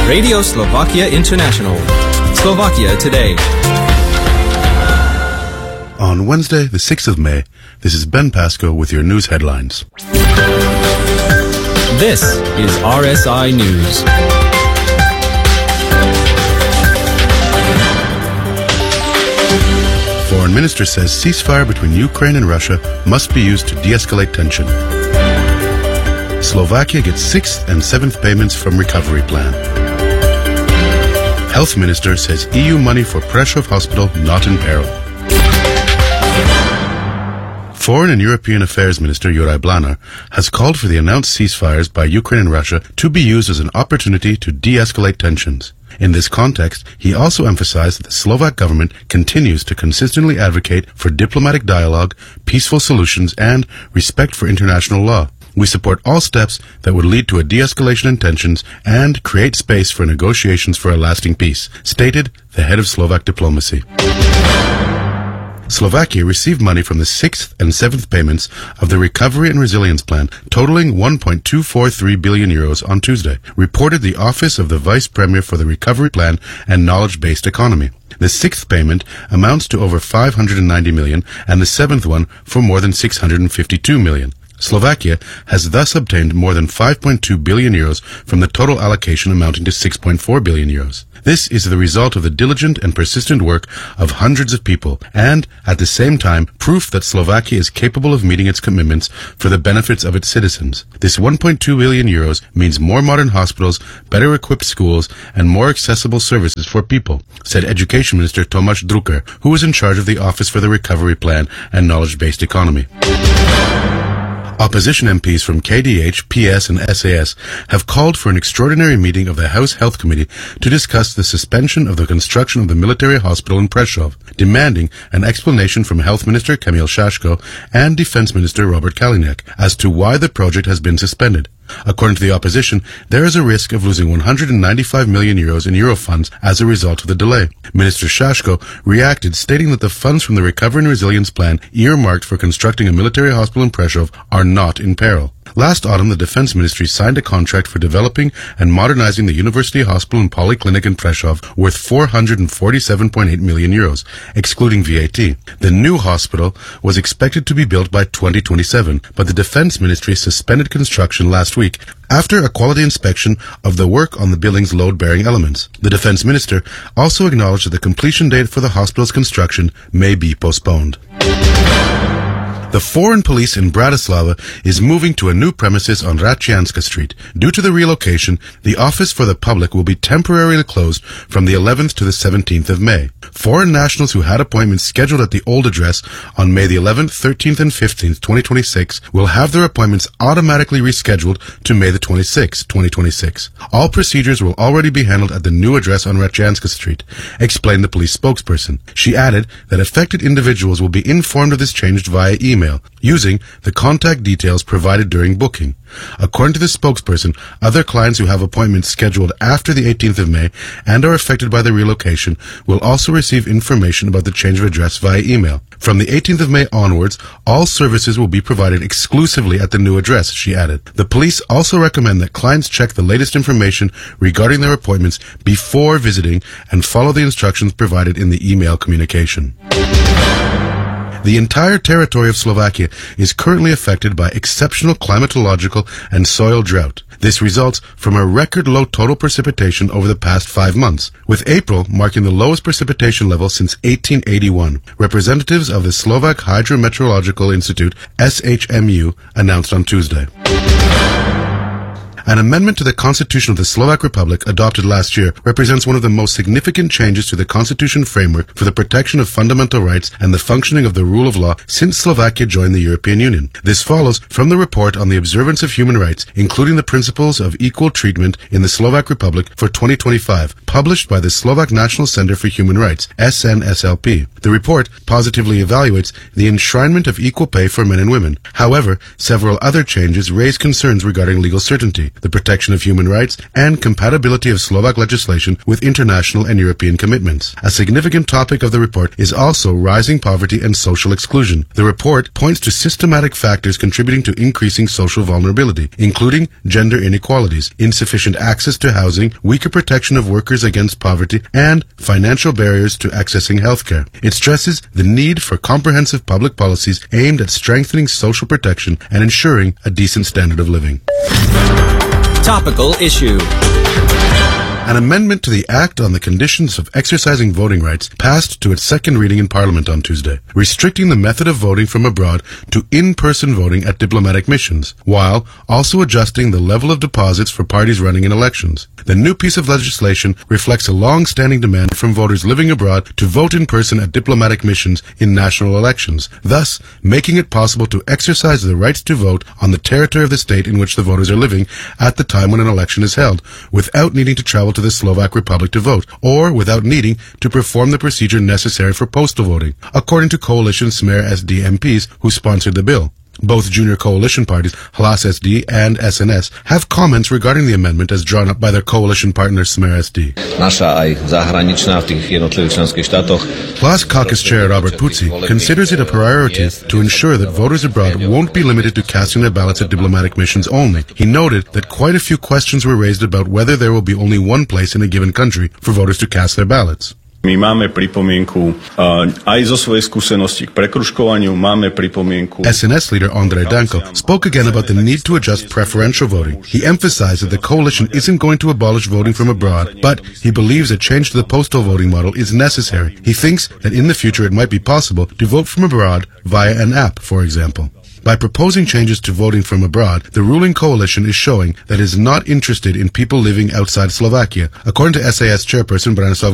Radio Slovakia International. Slovakia Today. On Wednesday, the 6th of May, this is Ben Pasco with your news headlines. This is RSI News. Foreign Minister says ceasefire between Ukraine and Russia must be used to de-escalate tension. Slovakia gets 6th and 7th payments from recovery plan. Health Minister says EU money for Prešov Hospital not in peril. Foreign and European Affairs Minister Juraj Blánar has called for the announced ceasefires by Ukraine and Russia to be used as an opportunity to de-escalate tensions. In this context, he also emphasized that the Slovak government continues to consistently advocate for diplomatic dialogue, peaceful solutions, and respect for international law. We support all steps that would lead to a de-escalation in tensions and create space for negotiations for a lasting peace, stated the head of Slovak diplomacy. Slovakia received money from the 6th and 7th payments of the Recovery and Resilience Plan, totaling 1.243 billion euros on Tuesday, reported the Office of the Vice Premier for the Recovery Plan and Knowledge-Based Economy. The 6th payment amounts to over 590 million and the 7th one for more than 652 million. Slovakia has thus obtained more than 5.2 billion euros from the total allocation amounting to 6.4 billion euros. This is the result of the diligent and persistent work of hundreds of people and, at the same time, proof that Slovakia is capable of meeting its commitments for the benefits of its citizens. This 1.2 billion euros means more modern hospitals, better equipped schools, and more accessible services for people, said Education Minister Tomáš Drucker, who was in charge of the Office for the Recovery Plan and Knowledge-Based Economy. Opposition MPs from KDH, PS, and SAS have called for an extraordinary meeting of the House Health Committee to discuss the suspension of the construction of the military hospital in Prešov, demanding an explanation from Health Minister Kamil Šaško and Defense Minister Robert Kaliňák as to why the project has been suspended. According to the opposition, there is a risk of losing 195 million euros in Euro funds as a result of the delay. Minister Šaško reacted, stating that the funds from the Recovery and Resilience Plan earmarked for constructing a military hospital in Prešov are not in peril. Last autumn, the Defense Ministry signed a contract for developing and modernizing the University Hospital and Polyclinic in Prešov worth 447.8 million euros, excluding VAT. The new hospital was expected to be built by 2027, but the Defense Ministry suspended construction last week after a quality inspection of the work on the building's load-bearing elements. The Defense Minister also acknowledged that the completion date for the hospital's construction may be postponed. The Foreign Police in Bratislava is moving to a new premises on Račianska Street. Due to the relocation, the Office for the Public will be temporarily closed from the 11th to the 17th of May. Foreign nationals who had appointments scheduled at the old address on May the 11th, 13th, and 15th, 2026 will have their appointments automatically rescheduled to May the 26th, 2026. All procedures will already be handled at the new address on Račianska Street, explained the police spokesperson. She added that affected individuals will be informed of this change via email using the contact details provided during booking. According to the spokesperson, other clients who have appointments scheduled after the 18th of May and are affected by the relocation will also receive information about the change of address via email. From the 18th of May onwards, all services will be provided exclusively at the new address, she added. The police also recommend that clients check the latest information regarding their appointments before visiting and follow the instructions provided in the email communication. The entire territory of Slovakia is currently affected by exceptional climatological and soil drought. This results from a record low total precipitation over the past 5 months, with April marking the lowest precipitation level since 1881. Representatives of the Slovak Hydrometeorological Institute, SHMU, announced on Tuesday. An amendment to the Constitution of the Slovak Republic adopted last year represents one of the most significant changes to the Constitution framework for the protection of fundamental rights and the functioning of the rule of law since Slovakia joined the European Union. This follows from the report on the observance of human rights, including the principles of equal treatment in the Slovak Republic for 2025, published by the Slovak National Center for Human Rights, SNSLP. The report positively evaluates the enshrinement of equal pay for men and women. However, several other changes raise concerns regarding legal certainty. the protection of human rights, and compatibility of Slovak legislation with international and European commitments. A significant topic of the report is also rising poverty and social exclusion. The report points to systematic factors contributing to increasing social vulnerability, including gender inequalities, insufficient access to housing, weaker protection of workers against poverty, and financial barriers to accessing healthcare. It stresses the need for comprehensive public policies aimed at strengthening social protection and ensuring a decent standard of living. Topical issue. An amendment to the Act on the Conditions of Exercising Voting Rights passed to its second reading in Parliament on Tuesday, restricting the method of voting from abroad to in-person voting at diplomatic missions, while also adjusting the level of deposits for parties running in elections. The new piece of legislation reflects a long-standing demand from voters living abroad to vote in person at diplomatic missions in national elections, thus making it possible to exercise the rights to vote on the territory of the state in which the voters are living at the time when an election is held, without needing to travel to the Slovak Republic to vote, or without needing to perform the procedure necessary for postal voting, according to Coalition Smer SD MPs who sponsored the bill. Both junior coalition parties, Hlas SD and SNS, have comments regarding the amendment as drawn up by their coalition partner Smer SD. Naša aj zahraničná v tých jednotlivých členských štátoch. Hlas Caucus Chair Robert Pucci considers it a priority to ensure that voters abroad won't be limited to casting their ballots at diplomatic missions only. He noted that quite a few questions were raised about whether there will be only one place in a given country for voters to cast their ballots. My máme pripomienku aj zo svojej skúsenosti k prekružkovaniu, máme pripomienku. SNS leader Andrej Danko spoke again about the need to adjust preferential voting. He emphasized that the coalition isn't going to abolish voting from abroad, but he believes a change to the postal voting model is necessary. He thinks that in the future it might be possible to vote from abroad via an app, for example. By proposing changes to voting from abroad, the ruling coalition is showing that it is not interested in people living outside Slovakia. According to SAS chairperson Branislav